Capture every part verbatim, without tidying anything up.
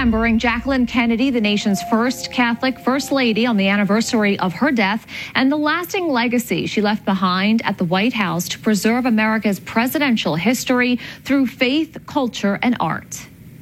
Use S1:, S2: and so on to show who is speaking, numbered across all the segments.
S1: remembering Jacqueline Kennedy, the nation's first Catholic First Lady, on the anniversary of her death and the lasting legacy she left behind at the White House to preserve America's presidential history through faith, culture, and art.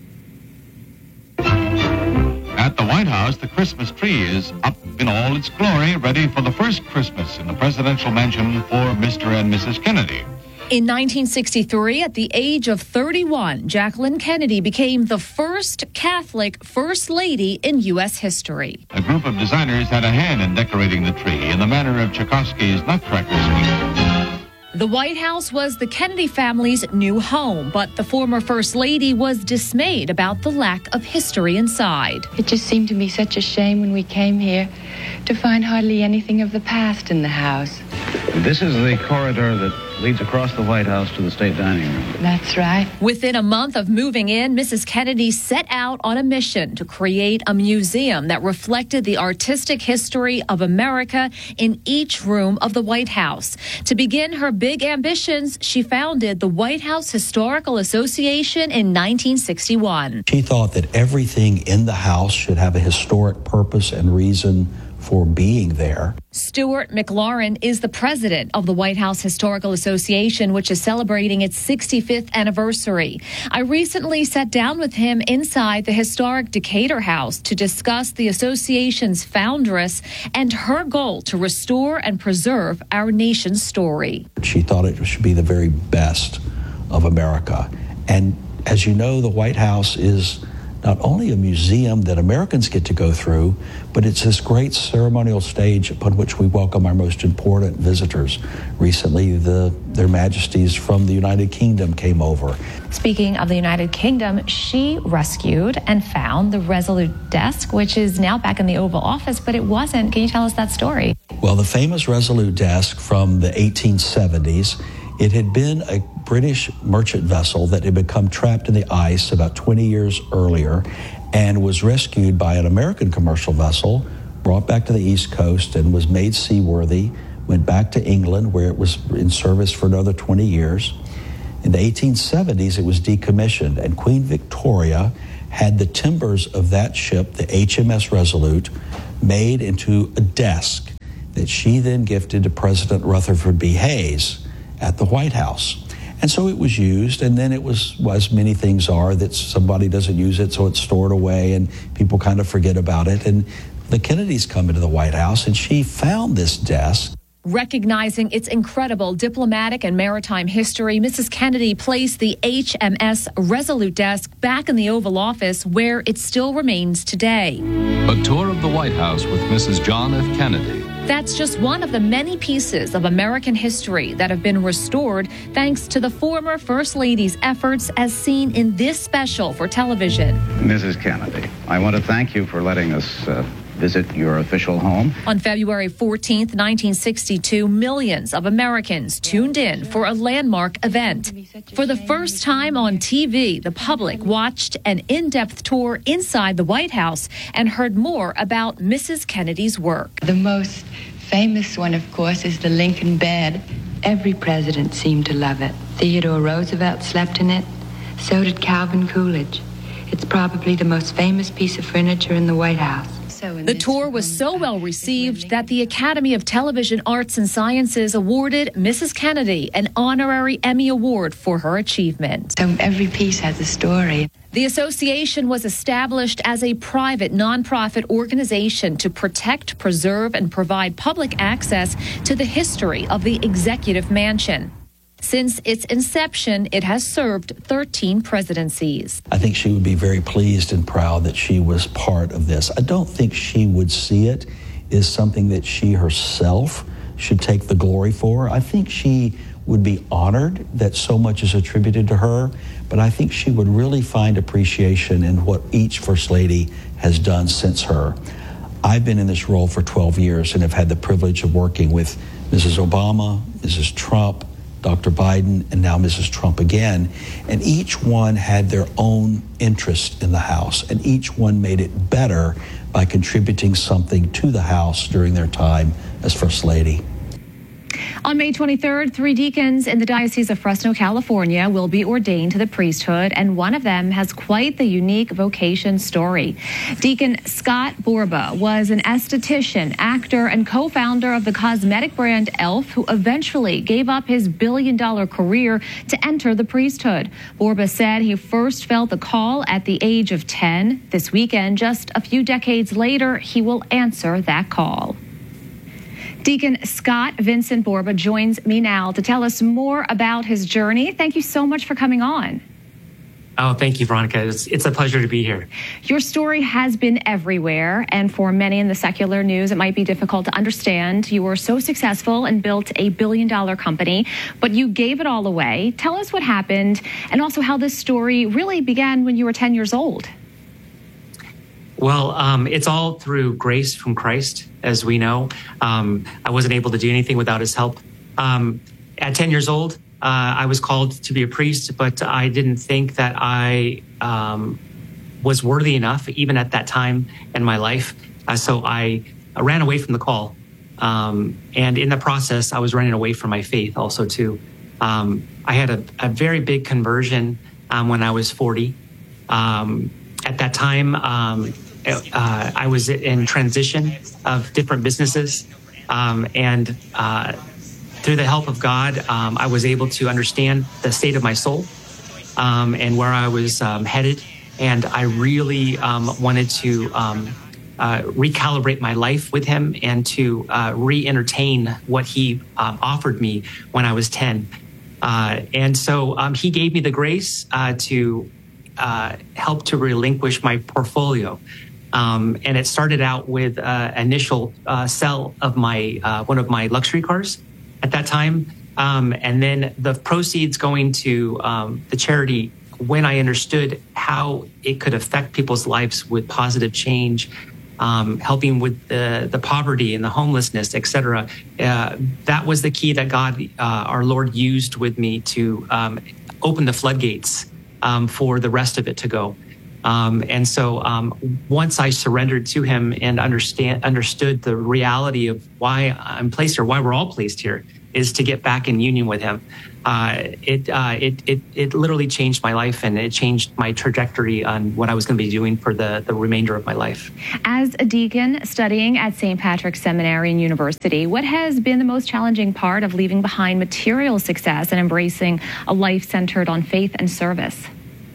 S2: At the White House, the Christmas tree is up in all its glory, ready for the first Christmas in the presidential mansion for Mister and Missus Kennedy.
S1: In nineteen sixty-three, at the age of thirty-one, Jacqueline Kennedy became the first Catholic First Lady in U S history.
S2: A group of designers had a hand in decorating the tree in the manner of Tchaikovsky's Nutcracker Suite.
S1: The White House was the Kennedy family's new home, but the former First Lady was dismayed about the lack of history inside.
S3: It just seemed to me such a shame when we came here to find hardly anything of the past in the house.
S4: This is the corridor that leads across the White House to the state dining room.
S3: That's right.
S1: Within a month of moving in, Missus Kennedy set out on a mission to create a museum that reflected the artistic history of America in each room of the White House. To begin her big ambitions, she founded the White House Historical Association in nineteen sixty-one.
S5: She thought that everything in the house should have a historic purpose and reason for being there.
S1: Stuart McLaurin is the president of the White House Historical Association, which is celebrating its sixty-fifth anniversary. I recently sat down with him inside the historic Decatur House to discuss the association's foundress and her goal to restore and preserve our nation's story.
S5: She thought it should be the very best of America. And as you know, the White House is not only a museum that Americans get to go through, but it's this great ceremonial stage upon which we welcome our most important visitors. Recently, the, their majesties from the United Kingdom came over.
S1: Speaking of the United Kingdom, she rescued and found the Resolute desk, which is now back in the Oval Office, but it wasn't. Can you tell us that story?
S5: Well, the famous Resolute desk from the eighteen seventies, it had been a British merchant vessel that had become trapped in the ice about twenty years earlier and was rescued by an American commercial vessel, brought back to the East Coast and was made seaworthy, went back to England where it was in service for another twenty years. In the eighteen seventies, it was decommissioned, and Queen Victoria had the timbers of that ship, the H M S Resolute, made into a desk that she then gifted to President Rutherford B. Hayes at the White House. And so it was used, and then it was, as many things are, that somebody doesn't use it, so it's stored away, and people kind of forget about it. And the Kennedys come into the White House, and she found this desk.
S1: Recognizing its incredible diplomatic and maritime history, Missus Kennedy placed the H M S Resolute desk back in the Oval Office, where it still remains today.
S6: A tour of the White House with Missus John F. Kennedy.
S1: That's just one of the many pieces of American history that have been restored thanks to the former First Lady's efforts, as seen in this special for television.
S4: Missus Kennedy, I want to thank you for letting us uh, visit your official home.
S1: On February fourteenth, nineteen sixty-two, millions of Americans tuned in for a landmark event. For the first time on T V, the public watched an in-depth tour inside the White House and heard more about Missus Kennedy's work.
S3: The most famous one, of course, is the Lincoln bed. Every president seemed to love it. Theodore Roosevelt slept in it. So did Calvin Coolidge. It's probably the most famous piece of furniture in the White House.
S1: The tour was so well received that the Academy of Television Arts and Sciences awarded Missus Kennedy an honorary Emmy Award for her achievement.
S3: So every piece has a story.
S1: The association was established as a private nonprofit organization to protect, preserve, and provide public access to the history of the Executive Mansion. Since its inception, it has served thirteen presidencies.
S5: I think she would be very pleased and proud that she was part of this. I don't think she would see it as something that she herself should take the glory for. I think she would be honored that so much is attributed to her, but I think she would really find appreciation in what each First Lady has done since her. I've been in this role for twelve years and have had the privilege of working with Missus Obama, Missus Trump, Doctor Biden, and now Missus Trump again. And each one had their own interest in the House, and each one made it better by contributing something to the House during their time as First Lady.
S1: On May twenty-third, three deacons in the Diocese of Fresno, California will be ordained to the priesthood, and one of them has quite the unique vocation story. Deacon Scott Borba was an esthetician, actor, and co-founder of the cosmetic brand e l f, who eventually gave up his billion-dollar career to enter the priesthood. Borba said he first felt the call at the age of ten. This weekend, just a few decades later, he will answer that call. Deacon Scott Vincent Borba joins me now to tell us more about his journey. Thank you so much for coming on.
S7: Oh, thank you, Veronica. It's, it's a pleasure to be here.
S1: Your story has been everywhere, and for many in the secular news, it might be difficult to understand. You were so successful and built a billion-dollar company, but you gave it all away. Tell us what happened, and also how this story really began when you were ten years old.
S7: Well, um, it's all through grace from Christ, as we know. Um, I wasn't able to do anything without his help. Um, at ten years old, uh, I was called to be a priest, but I didn't think that I um, was worthy enough, even at that time in my life. Uh, so I, I ran away from the call. Um, and in the process, I was running away from my faith also, too. Um, I had a, a very big conversion um, when I was forty. Um, at that time, um, Uh, I was in transition of different businesses, um, and uh, through the help of God, um, I was able to understand the state of my soul um, and where I was um, headed. And I really um, wanted to um, uh, recalibrate my life with him and to uh, re-entertain what he um, offered me when I was ten. Uh, and so um, he gave me the grace uh, to uh, help to relinquish my portfolio. Um, and it started out with uh, initial uh, sale of my uh, one of my luxury cars at that time, um, and then the proceeds going to um, the charity. When I understood how it could affect people's lives with positive change, um, helping with the the poverty and the homelessness, et cetera, uh, that was the key that God, uh, our Lord, used with me to um, open the floodgates um, for the rest of it to go. Um, and so um, once I surrendered to him and understand understood the reality of why I'm placed here, why we're all placed here, is to get back in union with him. Uh, it, uh, it it it literally changed my life, and it changed my trajectory on what I was going to be doing for the, the remainder of my life.
S1: As a deacon studying at Saint Patrick's Seminary and University, what has been the most challenging part of leaving behind material success and embracing a life centered on faith and service?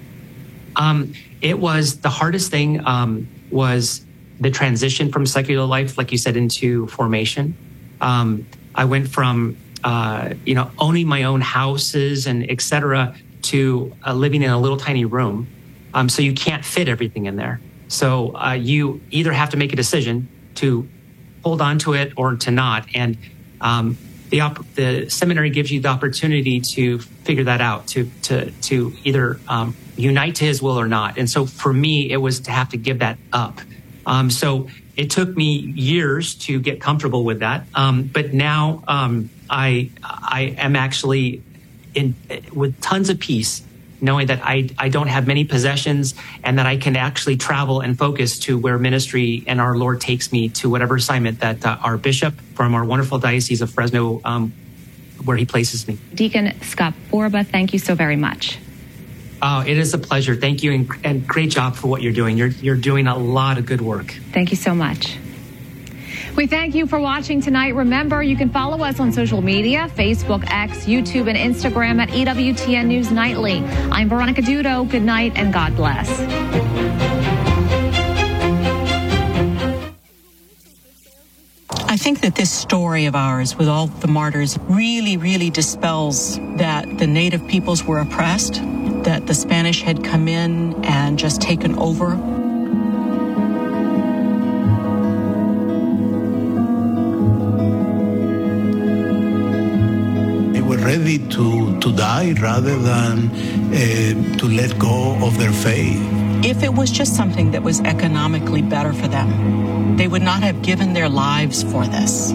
S7: Um, it was the hardest thing um, was the transition from secular life, like you said, into formation. Um, I went from, uh, you know, owning my own houses and et cetera to uh, living in a little tiny room. Um, so you can't fit everything in there. So uh, you either have to make a decision to hold on to it or to not. And um, the, op- the seminary gives you the opportunity to figure that out, to to to either um, unite to his will or not. And so for me, it was to have to give that up. Um, so it took me years to get comfortable with that. Um, but now um, I I am actually in with tons of peace, knowing that I, I don't have many possessions and that I can actually travel and focus to where ministry and our Lord takes me, to whatever assignment that uh, our bishop from our wonderful Diocese of Fresno, um, where he places me.
S1: Deacon Scott Borba, thank you so very much.
S7: Oh, it is a pleasure. Thank you, and, and great job for what you're doing. You're you're doing a lot of good work.
S1: Thank you so much. We thank you for watching tonight. Remember, you can follow us on social media, Facebook, X, YouTube, and Instagram at E W T N News Nightly. I'm Veronica Dudo. Good night and God bless.
S8: I think that this story of ours with all the martyrs really, really dispels that the native peoples were oppressed, that the Spanish had come in and just taken over.
S9: They were ready to, to die rather than uh, to let go of their faith.
S8: If it was just something that was economically better for them, they would not have given their lives for this.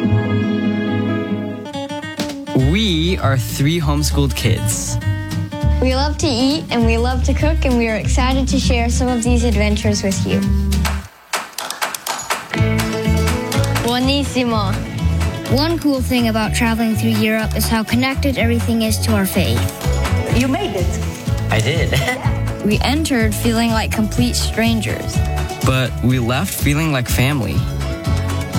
S10: We are three homeschooled kids. We love to eat and we love to cook, and we are excited to share some of these adventures with you. Buonissimo.
S11: One cool thing about traveling through Europe is how connected everything is to our faith.
S12: You made it.
S13: I did.
S11: We entered feeling like complete strangers.
S13: But we left feeling like family.